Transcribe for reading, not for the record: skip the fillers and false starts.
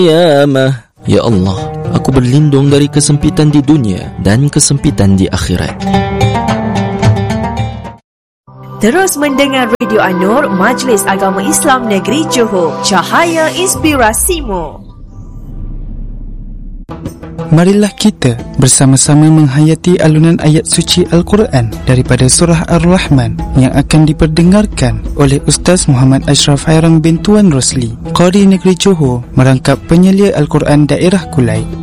qiyamah. Ya Allah, aku berlindung dari kesempitan di dunia dan kesempitan di akhirat. Terus mendengar Radio An-Nur, Majlis Agama Islam Negeri Johor, Cahaya Inspirasimu. Marilah kita bersama-sama menghayati alunan ayat suci Al-Quran daripada surah Ar-Rahman yang akan diperdengarkan oleh Ustaz Muhammad Ashraf Hairang bin Tuan Rosli, Qari Negeri Johor, merangkap penyelia Al-Quran Daerah Kulai.